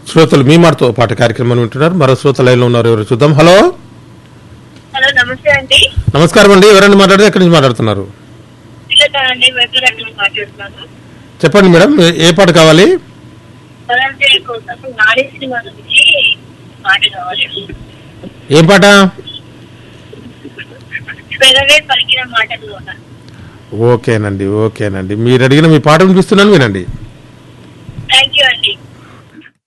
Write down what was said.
శ్రోతలు మీ మాటతో పాటు కార్యక్రమం వింటున్నారు. మరో శ్రోత లైన్ లో ఉన్నారు, ఎవరు చూద్దాం. హలో హలో, నమస్తే అండి. నమస్కారం అండి. ఎవరైనా మాట్లాడితే ఎక్కడి నుంచి మాట్లాడుతున్నారు? మాట్లాడుతున్నాను. చెప్పండి మేడం, ఏ పాట కావాలి? పాట కావాలి. ఏం పాట? పలికిన మాటలు. ఓకేనండి, ఓకేనండి. మీరు అడిగిన మీ పాట వినిపిస్తున్నాను, వినండి.